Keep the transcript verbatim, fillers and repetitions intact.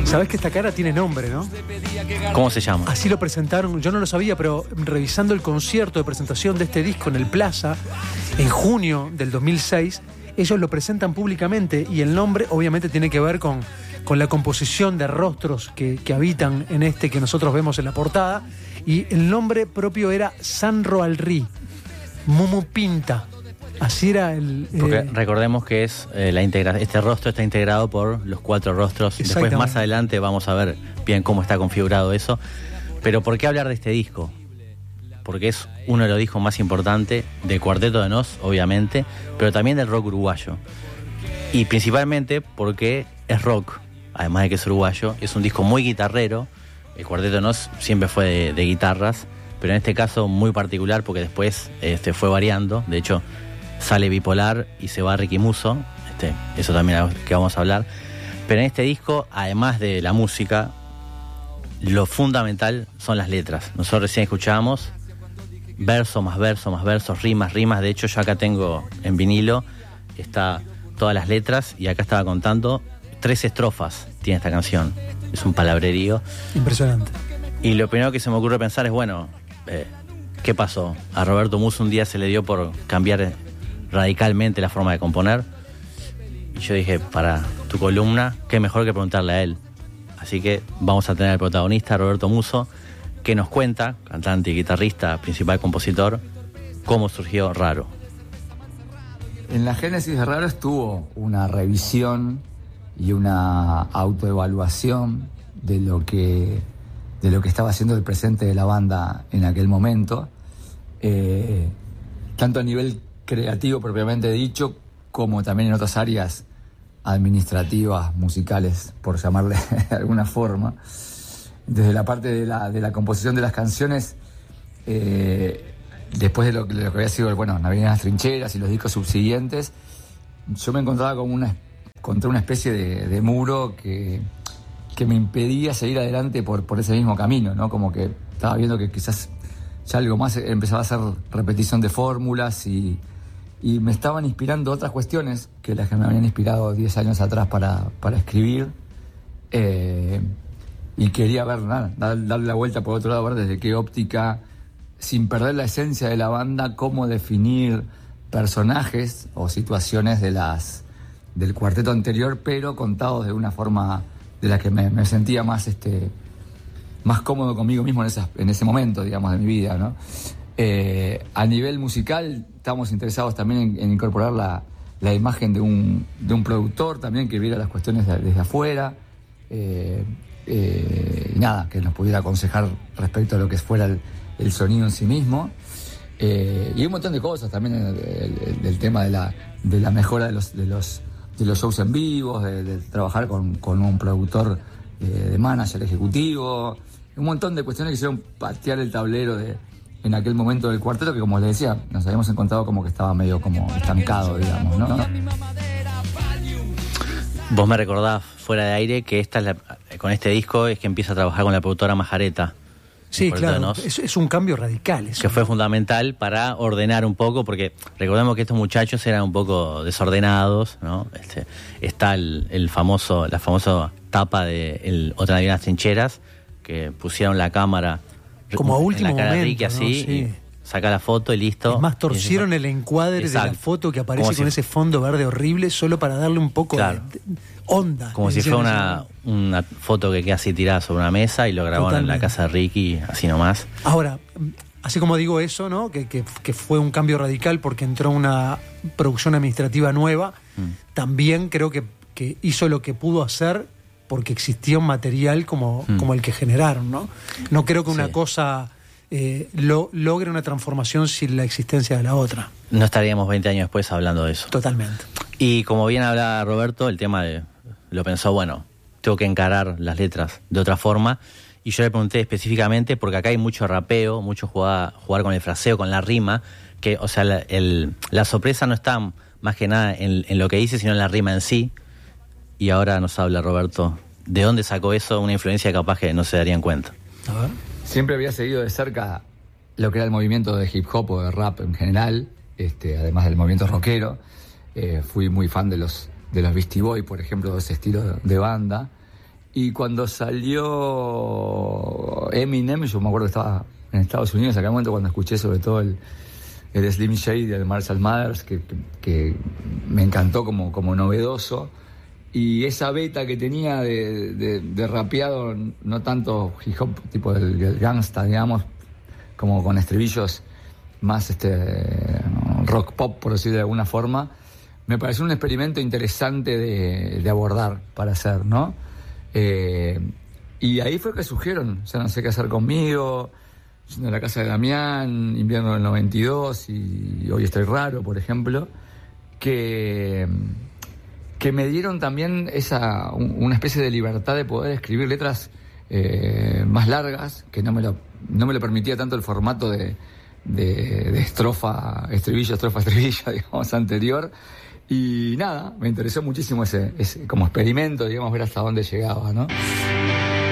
Sabés que esta cara tiene nombre, ¿no? ¿Cómo se llama? Así lo presentaron, yo no lo sabía, pero revisando el concierto de presentación de este disco en el Plaza, en junio del dos mil seis, ellos lo presentan públicamente y el nombre obviamente tiene que ver con, con la composición de rostros que, que habitan en este que nosotros vemos en la portada, y el nombre propio era Sanro Alrí, Mumu Pinta. Así era el... Porque eh, recordemos que es eh, la integra- este rostro está integrado por los cuatro rostros. Después, más adelante, vamos a ver bien cómo está configurado eso. Pero ¿por qué hablar de este disco? Porque es uno de los discos más importantes del Cuarteto de Nos, obviamente, pero también del rock uruguayo. Y principalmente porque es rock, además de que es uruguayo. Es un disco muy guitarrero. El Cuarteto de Nos siempre fue de, de guitarras, pero en este caso muy particular porque después este, fue variando. De hecho, sale Bipolar y se va Ricky Musso, este, eso también es que vamos a hablar. Pero en este disco, además de la música, lo fundamental son las letras. Nosotros recién escuchábamos verso más verso más versos, rimas, rimas. De hecho, yo acá tengo en vinilo, está todas las letras, y acá estaba contando, tres estrofas tiene esta canción. Es un palabrerío impresionante. Y lo primero que se me ocurre pensar es, bueno, eh, ¿qué pasó? A Roberto Musso un día se le dio por cambiar radicalmente la forma de componer, y yo dije, para tu columna, qué mejor que preguntarle a él. Así que vamos a tener al protagonista, Roberto Musso, que nos cuenta, cantante y guitarrista, principal compositor, cómo surgió Raro. En la génesis de Raro estuvo una revisión y una autoevaluación de lo que, de lo que estaba haciendo el presente de la banda en aquel momento, eh, tanto a nivel creativo propiamente dicho, como también en otras áreas administrativas, musicales, por llamarle de alguna forma. Desde la parte de la, de la composición de las canciones, eh, después de lo, de lo que había sido, bueno, Navidad en las Trincheras y los discos subsiguientes, yo me encontraba como una, contra una especie de, de muro que, que me impedía seguir adelante por, por ese mismo camino, ¿no? Como que estaba viendo que quizás ya algo más empezaba a ser repetición de fórmulas y, y me estaban inspirando otras cuestiones que las que me habían inspirado diez años atrás para, para escribir. Eh, y quería ver, nada, dar, darle la vuelta por otro lado, ver desde qué óptica, sin perder la esencia de la banda, cómo definir personajes o situaciones de las del cuarteto anterior, pero contados de una forma de la que me, me sentía más este más cómodo conmigo mismo en, esas, en ese momento, digamos, de mi vida, ¿no? Eh, a nivel musical, estamos interesados también en, en incorporar la, la imagen de un, de un productor también que viera las cuestiones de, desde afuera, eh, eh, y nada, que nos pudiera aconsejar respecto a lo que fuera el, el sonido en sí mismo, eh, y un montón de cosas también, el, el, el tema de la, de la mejora de los, de los, de los shows en vivos, de, de trabajar con, con un productor eh, de manager ejecutivo, un montón de cuestiones que hicieron patear el tablero de, en aquel momento del cuarteto, que como les decía, nos habíamos encontrado como que estaba medio como estancado, digamos, ¿no? Vos me recordás fuera de aire que esta es la, con este disco es que empieza a trabajar con la productora Majareta. Sí, claro, es, es un cambio radical eso, que fue ¿no? fundamental para ordenar un poco, porque recordemos que estos muchachos eran un poco desordenados, ¿no? Este, está el, el famoso, la famosa tapa de el, Otra Navidad en las Trincheras, que pusieron la cámara como a último en la cara momento, de Ricky, así, ¿no? Sí. y saca la foto y listo. Es más, torcieron el encuadre Exacto. de la foto que aparece como con si... ese fondo verde horrible, solo para darle un poco claro. de, de onda. Como si fuera una, una foto que queda así tirada sobre una mesa y lo grabaron Totalmente. en la casa de Ricky, así nomás. Ahora, así como digo eso, ¿no? Que, que, que fue un cambio radical porque entró una producción administrativa nueva, mm. también creo que, que hizo lo que pudo hacer porque existía un material como, mm. como el que generaron, ¿no? No creo que una sí. cosa eh, lo, logre una transformación sin la existencia de la otra. No estaríamos veinte años después hablando de eso. Totalmente. Y como bien hablaba Roberto, el tema de... Lo pensó, bueno, tengo que encarar las letras de otra forma. Y yo le pregunté específicamente, porque acá hay mucho rapeo, mucho jugar, jugar con el fraseo, con la rima, que, o sea, la, el, la sorpresa no está más que nada en, en lo que dice, sino en la rima en sí. Y ahora nos habla Roberto, ¿de dónde sacó eso? Una influencia capaz que no se darían cuenta. A ver. Siempre había seguido de cerca lo que era el movimiento de hip hop o de rap en general, este, además del movimiento rockero. Eh, fui muy fan de los, de los Beastie Boys, por ejemplo, de ese estilo de banda. Y cuando salió Eminem, yo me acuerdo que estaba en Estados Unidos en aquel momento cuando escuché sobre todo el, el Slim Shady del Marshall Mathers, que, que, que me encantó como, como novedoso. Y esa beta que tenía de, de, de rapeado, no tanto hip hop tipo del, del gangsta, digamos, como con estribillos más este rock pop, por decirlo de alguna forma, me pareció un experimento interesante de, de abordar para hacer, ¿no? Eh, y ahí fue que surgieron, o sea, no sé qué hacer conmigo, yendo a la casa de Damián, invierno del noventa y dos, y hoy estoy raro, por ejemplo, que, que me dieron también esa una especie de libertad de poder escribir letras eh, más largas, que no me lo, no me lo permitía tanto el formato de, de, de estrofa, estribillo, estrofa, estribillo, digamos, anterior. Y nada, me interesó muchísimo ese, ese como experimento, digamos, ver hasta dónde llegaba, ¿no?